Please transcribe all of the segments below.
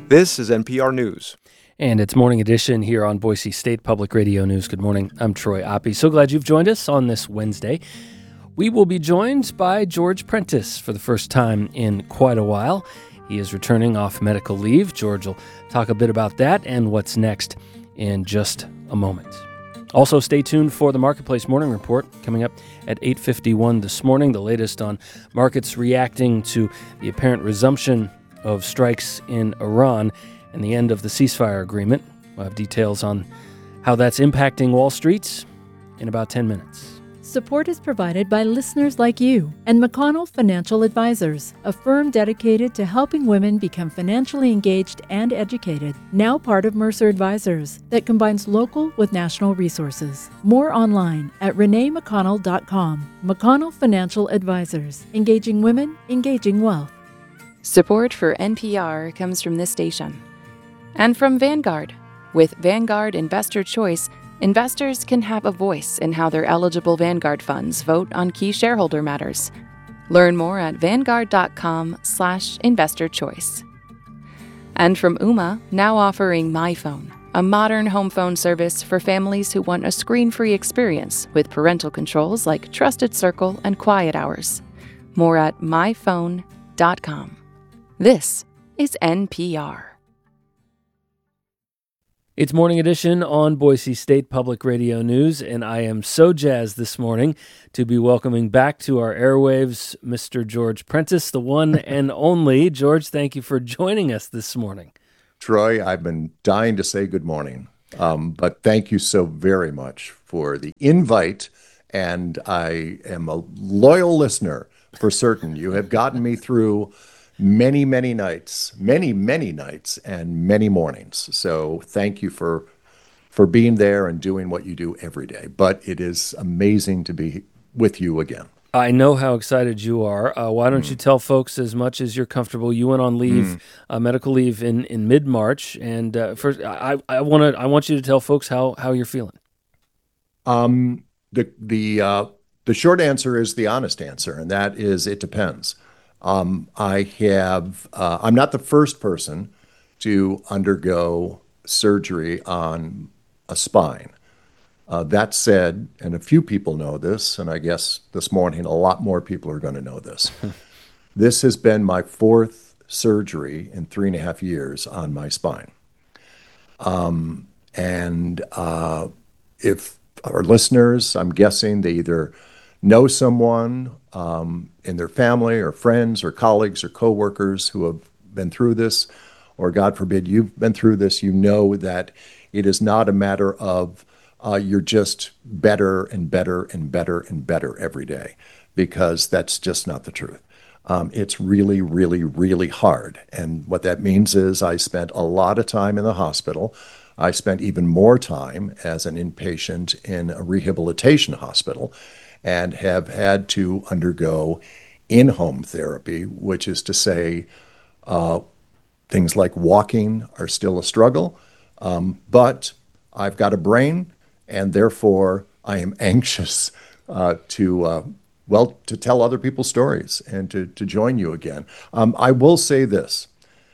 This is NPR News. And it's Morning Edition here on Boise State Public Radio News. Good morning. I'm Troy Oppie. So glad you've joined us on this Wednesday. We will be joined by George Prentice for the first time in quite a while. He is returning off medical leave. George will talk a bit about that and what's next in just a moment. Also, stay tuned for the Marketplace Morning Report coming up at 8:51 this morning. The latest on markets reacting to the apparent resumption of strikes in Iran and the end of the ceasefire agreement. We'll have details on how that's impacting Wall Street in about 10 minutes. Support is provided by listeners like you and McConnell Financial Advisors, a firm dedicated to helping women become financially engaged and educated. Now part of Mercer Advisors that combines local with national resources. More online at reneemcconnell.com. McConnell Financial Advisors, engaging women, engaging wealth. Support for NPR comes from this station and from Vanguard. With Vanguard Investor Choice, investors can have a voice in how their eligible Vanguard funds vote on key shareholder matters. Learn more at vanguard.com/investorchoice. And from Ooma, now offering MyPhone, a modern home phone service for families who want a screen-free experience with parental controls like Trusted Circle and Quiet Hours. More at myphone.com. This is NPR. It's Morning Edition on Boise State Public Radio News, and I am so jazzed this morning to be welcoming back to our airwaves Mr. George Prentice, the one and only. George, thank you for joining us this morning. Troy, I've been dying to say good morning, but thank you so very much for the invite, and I am a loyal listener for certain. You have gotten me through many nights and many mornings. So thank you for being there and doing what you do every day. But it is amazing to be with you again. I know how excited you are. Why don't you tell folks as much as you're comfortable? You went on leave, medical leave in mid-March. And first, I want you to tell folks how you're feeling. The short answer is the honest answer, and that is it depends. I'm not the first person to undergo surgery on a spine. That said, and a few people know this, and I guess this morning a lot more people are going to know this. This has been my fourth surgery in 3.5 years on my spine. If our listeners, I'm guessing they either know someone in their family or friends or colleagues or coworkers who have been through this, or God forbid you've been through this, you know that it is not a matter of you're just better and better and better and better every day, because that's just not the truth. It's really hard. And what that means is I spent a lot of time in the hospital. I spent even more time as an inpatient in a rehabilitation hospital, and have had to undergo in-home therapy, which is to say things like walking are still a struggle, but I've got a brain, and therefore I am anxious to tell other people's stories and to join you again. I will say this,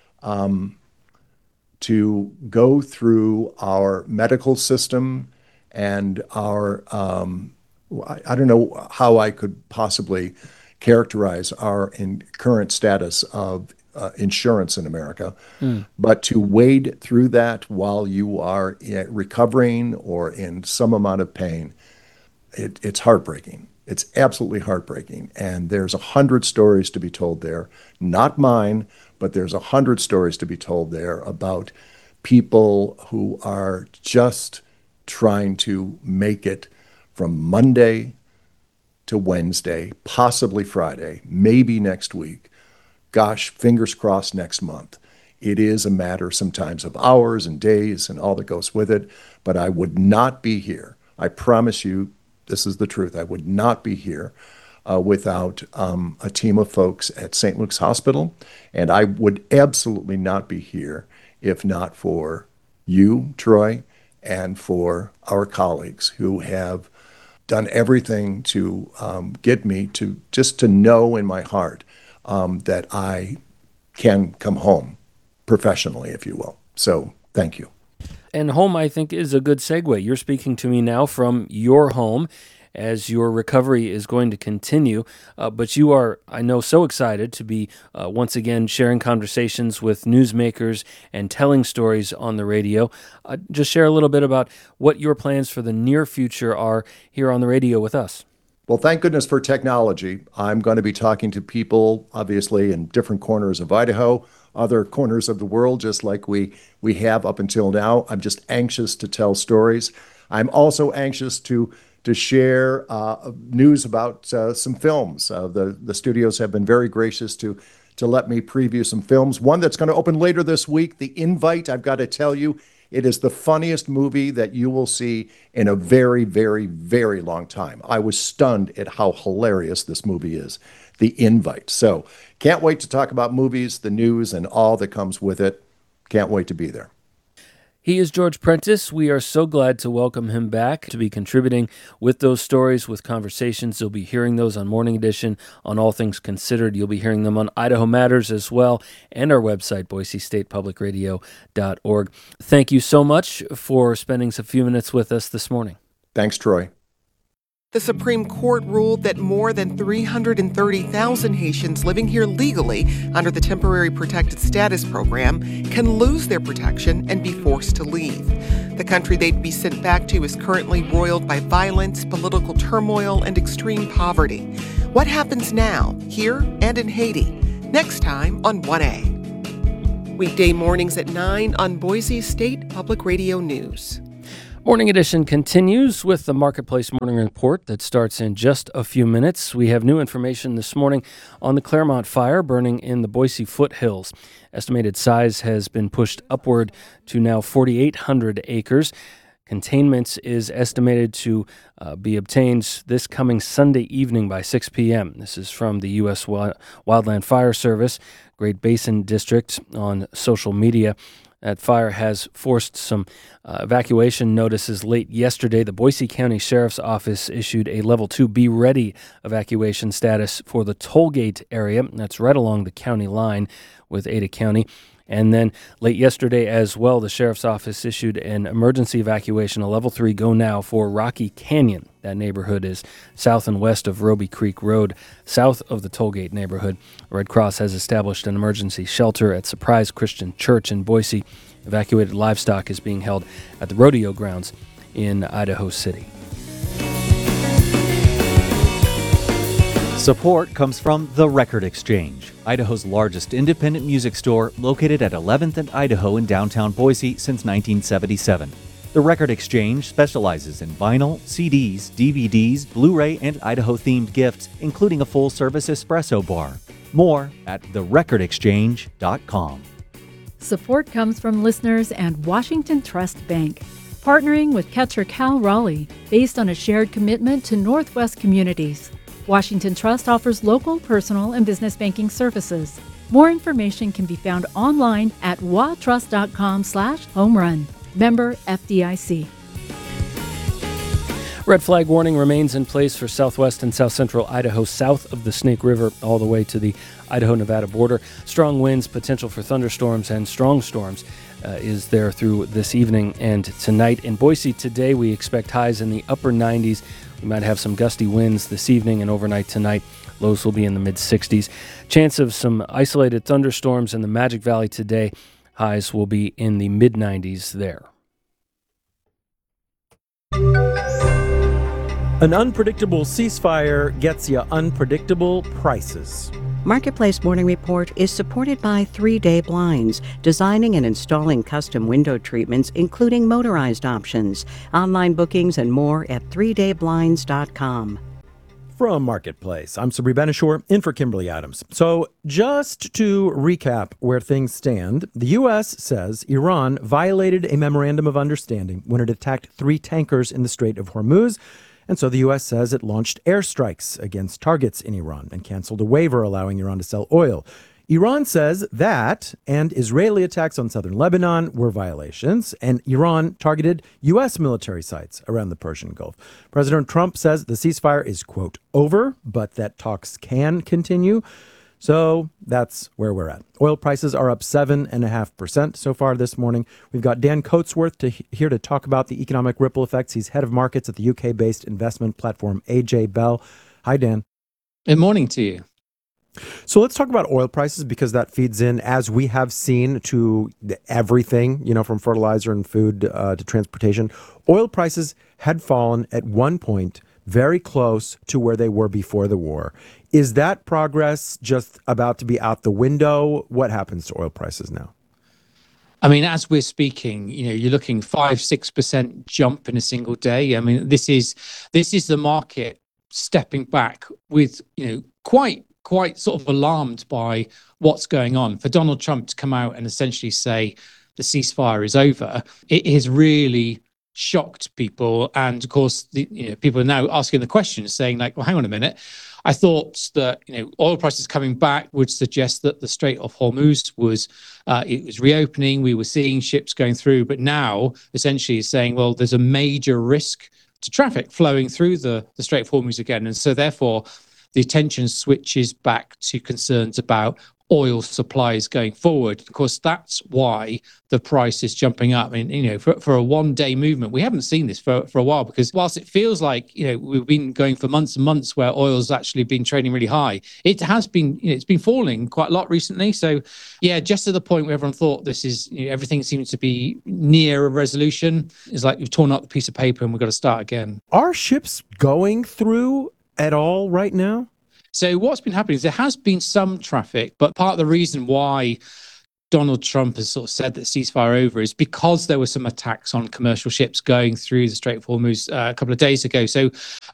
to go through our medical system and our I don't know how I could possibly characterize our current status of insurance in America, but to wade through that while you are recovering or in some amount of pain, it's heartbreaking. It's absolutely heartbreaking. And there's 100 stories to be told there, not mine, but there's 100 stories to be told there about people who are just trying to make it from Monday to Wednesday, possibly Friday, maybe next week. Gosh, fingers crossed next month. It is a matter sometimes of hours and days and all that goes with it, but I would not be here. I promise you, this is the truth. I would not be here without a team of folks at St. Luke's Hospital, and I would absolutely not be here if not for you, Troy, and for our colleagues who have done everything to get me to know in my heart that I can come home professionally, if you will. So thank you. And home, I think, is a good segue. You're speaking to me now from your home as your recovery is going to continue. But you are, I know, so excited to be once again sharing conversations with newsmakers and telling stories on the radio. Just share a little bit about what your plans for the near future are here on the radio with us. Well, thank goodness for technology. I'm going to be talking to people, obviously, in different corners of Idaho, other corners of the world, just like we have up until now. I'm just anxious to tell stories. I'm also anxious to share news about some films. The studios have been very gracious to let me preview some films. One that's going to open later this week, The Invite. I've got to tell you, it is the funniest movie that you will see in a very, very, very long time. I was stunned at how hilarious this movie is, The Invite. So can't wait to talk about movies, the news, and all that comes with it. Can't wait to be there. He is George Prentice. We are so glad to welcome him back to be contributing with those stories, with conversations. You'll be hearing those on Morning Edition, on All Things Considered. You'll be hearing them on Idaho Matters as well, and our website, boisestatepublicradio.org. Thank you so much for spending a few minutes with us this morning. Thanks, Troy. The Supreme Court ruled that more than 330,000 Haitians living here legally under the Temporary Protected Status Program can lose their protection and be forced to leave. The country they'd be sent back to is currently roiled by violence, political turmoil, and extreme poverty. What happens now, here and in Haiti? Next time on 1A. Weekday mornings at 9 on Boise State Public Radio News. Morning Edition continues with the Marketplace Morning Report that starts in just a few minutes. We have new information this morning on the Claremont fire burning in the Boise foothills. Estimated size has been pushed upward to now 4,800 acres. Containment is estimated to be obtained this coming Sunday evening by 6 p.m. This is from the U.S. Wildland Fire Service, Great Basin District on social media. That fire has forced some evacuation notices late yesterday. The Boise County Sheriff's Office issued a Level 2 Be Ready evacuation status for the Tollgate area. That's right along the county line with Ada County. And then late yesterday as well, the Sheriff's Office issued an emergency evacuation, a Level 3 Go Now for Rocky Canyon. That neighborhood is south and west of Roby Creek Road, south of the Tollgate neighborhood. Red Cross has established an emergency shelter at Surprise Christian Church in Boise. Evacuated livestock is being held at the rodeo grounds in Idaho City. Support comes from The Record Exchange, Idaho's largest independent music store located at 11th and Idaho in downtown Boise since 1977. The Record Exchange specializes in vinyl, CDs, DVDs, Blu-ray, and Idaho-themed gifts, including a full-service espresso bar. More at therecordexchange.com. Support comes from listeners and Washington Trust Bank, partnering with Catcher Cal Raleigh, based on a shared commitment to Northwest communities. Washington Trust offers local, personal, and business banking services. More information can be found online at watrust.com/homerun. Member FDIC. Red flag warning remains in place for southwest and south central Idaho, south of the Snake River, all the way to the Idaho-Nevada border. Strong winds, potential for thunderstorms and strong storms is there through this evening and tonight. In Boise today, we expect highs in the upper 90s. We might have some gusty winds this evening and overnight tonight. Lows will be in the mid-60s. Chance of some isolated thunderstorms in the Magic Valley today. Highs will be in the mid-90s there. An unpredictable ceasefire gets you unpredictable prices. Marketplace Morning Report is supported by 3 Day Blinds, designing and installing custom window treatments, including motorized options. Online bookings and more at 3dayblinds.com. From Marketplace, I'm Sabri Benishore, in for Kimberly Adams. So just to recap where things stand, the U.S. says Iran violated a memorandum of understanding when it attacked 3 tankers in the Strait of Hormuz. And so the U.S. says it launched airstrikes against targets in Iran and canceled a waiver allowing Iran to sell oil. Iran says that and Israeli attacks on southern Lebanon were violations, and Iran targeted U.S. military sites around the Persian Gulf. President Trump says the ceasefire is, quote, over, but that talks can continue. So that's where we're at. Oil prices are up 7.5% so far this morning. We've got Dan Coatsworth here to talk about the economic ripple effects. He's head of markets at the UK-based investment platform AJ Bell. Hi, Dan. Good morning to you. So let's talk about oil prices, because that feeds in, as we have seen, to everything, from fertilizer and food to transportation. Oil prices had fallen at one point very close to where they were before the war. Is that progress just about to be out the window? What happens to oil prices now? I mean, as we're speaking, you're looking 5-6% jump in a single day. I mean, this is the market stepping back with, quite sort of alarmed by what's going on. For Donald Trump to come out and essentially say the ceasefire is over, it has really shocked people. And of course, people are now asking the question, saying like, well, hang on a minute. I thought that oil prices coming back would suggest that the Strait of Hormuz was reopening. We were seeing ships going through, but now essentially is saying, well, there's a major risk to traffic flowing through the Strait of Hormuz again, and so therefore the attention switches back to concerns about oil supplies going forward. Of course, that's why the price is jumping up. I mean, for a one-day movement, we haven't seen this for a while, because whilst it feels like, we've been going for months and months where oil's actually been trading really high, it has been, it's been falling quite a lot recently. So yeah, just to the point where everyone thought this is, everything seems to be near a resolution. It's like we've torn up the piece of paper and we've got to start again. Are ships going through at all right now? So what's been happening is there has been some traffic, but part of the reason why Donald Trump has sort of said that ceasefire over is because there were some attacks on commercial ships going through the Strait of Hormuz a couple of days ago. So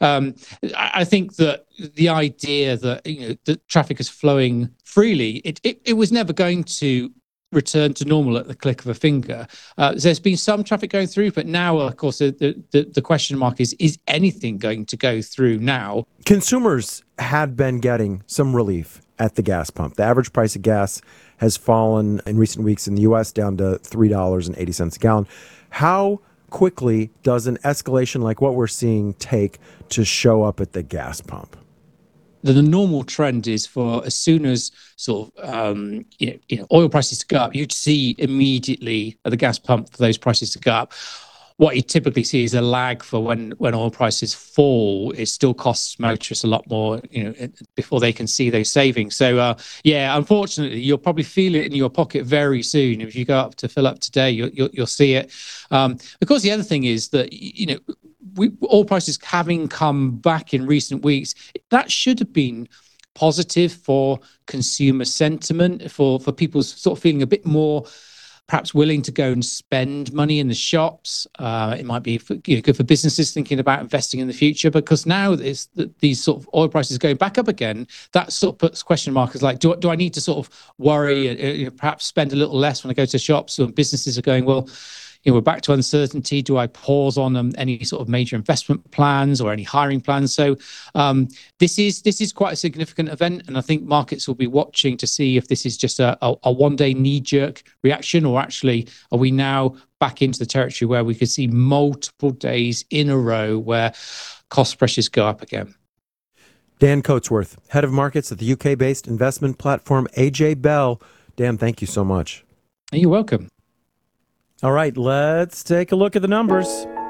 I think that the idea that that traffic is flowing freely, it was never going to return to normal at the click of a finger. There's been some traffic going through, but now, of course, the question mark is anything going to go through now? Consumers had been getting some relief at the gas pump. The average price of gas has fallen in recent weeks in the U.S. down to $3.80 a gallon. How quickly does an escalation like what we're seeing take to show up at the gas pump? The normal trend is for as soon as sort of oil prices to go up, you'd see immediately at the gas pump for those prices to go up. What you typically see is a lag for when oil prices fall. It still costs motorists a lot more, before they can see those savings. So yeah, unfortunately, you'll probably feel it in your pocket very soon. If you go up to fill up today, you'll see it. Of course, the other thing is that oil prices having come back in recent weeks, that should have been positive for consumer sentiment, for people sort of feeling a bit more perhaps willing to go and spend money in the shops. It might be good for businesses thinking about investing in the future, because now these sort of oil prices going back up again, that sort of puts question markers like, do I need to sort of worry, perhaps spend a little less when I go to shops? Or businesses are going, well, we're back to uncertainty. Do I pause on any sort of major investment plans or any hiring plans? So this is quite a significant event, and I think markets will be watching to see if this is just a one-day knee-jerk reaction, or actually are we now back into the territory where we could see multiple days in a row where cost pressures go up again. Dan Coatsworth, head of markets at the UK-based investment platform AJ Bell. Dan, thank you so much. You're welcome. All right, let's take a look at the numbers.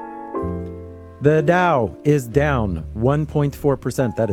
The Dow is down 1.4%. That is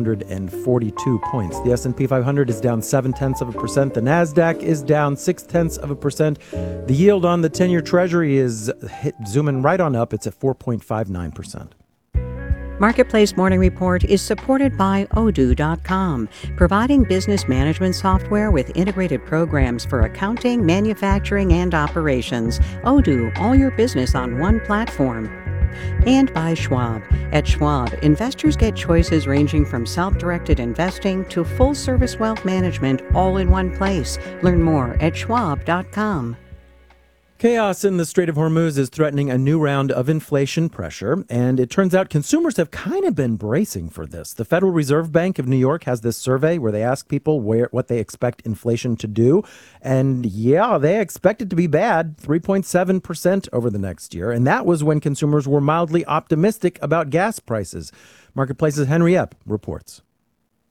742 points. The S&P 500 is down 0.7%. The NASDAQ is down 0.6%. The yield on the 10-year Treasury is zooming right on up. It's at 4.59%. Marketplace Morning Report is supported by Odoo.com, providing business management software with integrated programs for accounting, manufacturing, and operations. Odoo, all your business on one platform. And by Schwab. At Schwab, investors get choices ranging from self-directed investing to full-service wealth management all in one place. Learn more at Schwab.com. Chaos in the Strait of Hormuz is threatening a new round of inflation pressure, and it turns out consumers have kind of been bracing for this. The Federal Reserve Bank of New York has this survey where they ask people what they expect inflation to do, and yeah, they expect it to be bad, 3.7% over the next year, and that was when consumers were mildly optimistic about gas prices. Marketplace's Henry Epp reports.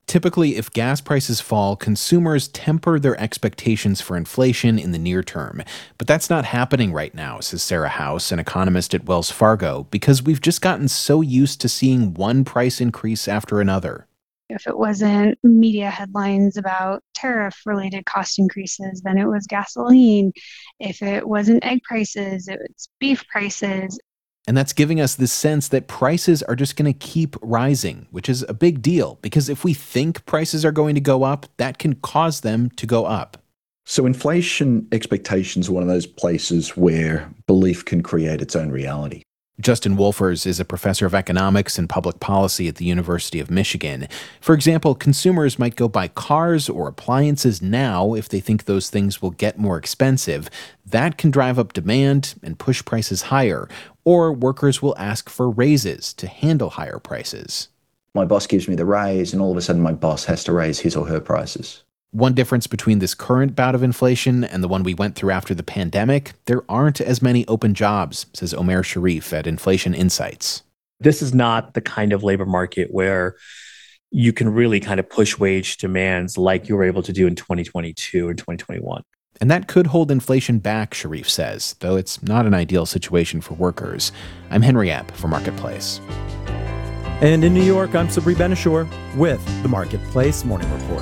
Typically, if gas prices fall, consumers temper their expectations for inflation in the near term. But that's not happening right now, says Sarah House, an economist at Wells Fargo, because we've just gotten so used to seeing one price increase after another. If it wasn't media headlines about tariff-related cost increases, then it was gasoline. If it wasn't egg prices, it was beef prices. And that's giving us this sense that prices are just going to keep rising, which is a big deal, because if we think prices are going to go up, that can cause them to go up. So inflation expectations are one of those places where belief can create its own reality. Justin Wolfers is a professor of economics and public policy at the University of Michigan. For example, consumers might go buy cars or appliances now if they think those things will get more expensive. That can drive up demand and push prices higher. Or workers will ask for raises to handle higher prices. My boss gives me the raise, and all of a sudden my boss has to raise his or her prices. One difference between this current bout of inflation and the one we went through after the pandemic, there aren't as many open jobs, says Omer Sharif at Inflation Insights. This is not the kind of labor market where you can really kind of push wage demands like you were able to do in 2022 or 2021. And that could hold inflation back, Sharif says, though it's not an ideal situation for workers. I'm Henry Epp for Marketplace. And in New York, I'm Sabri Benishore with the Marketplace Morning Report.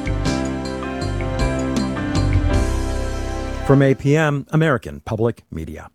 From APM, American Public Media.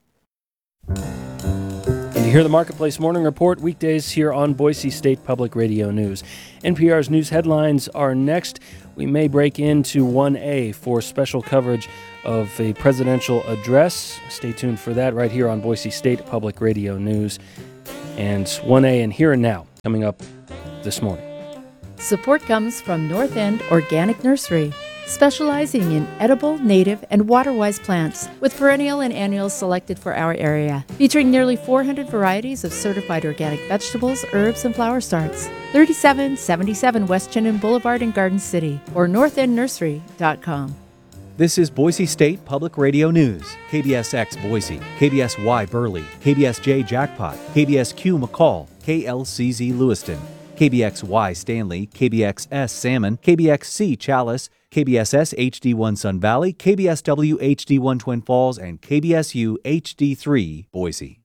And you hear the Marketplace Morning Report weekdays here on Boise State Public Radio News. NPR's news headlines are next. We may break into 1A for special coverage of a presidential address. Stay tuned for that right here on Boise State Public Radio News. And 1A and Here and Now coming up this morning. Support comes from North End Organic Nursery, specializing in edible, native, and water-wise plants, with perennial and annuals selected for our area, featuring nearly 400 varieties of certified organic vegetables, herbs, and flower starts. 3777 West Chinnen Boulevard in Garden City, or northendnursery.com. This is Boise State Public Radio News. KBSX Boise, KBSY Burley, KBSJ Jackpot, KBSQ McCall, KLCZ Lewiston, KBXY Stanley, KBXS Salmon, KBXC Chalice, KBSS HD1 Sun Valley, KBSW HD1 Twin Falls, and KBSU HD3 Boise.